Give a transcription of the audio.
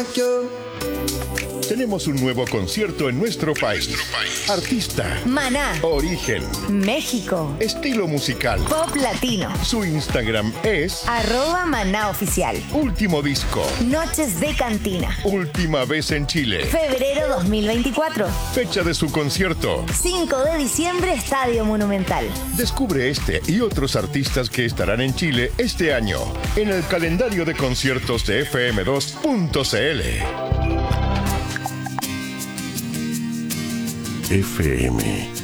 Tenemos un nuevo concierto en nuestro país. Artista, Maná, origen, México, estilo musical, pop latino. Su Instagram es @ManáOficial. último disco, Noches de Cantina. última vez en Chile. Febrero 2024. Fecha de su concierto. 5 de diciembre, Estadio Monumental. Descubre este y otros artistas que estarán en Chile este año en el calendario de conciertos de fm2.cl. FM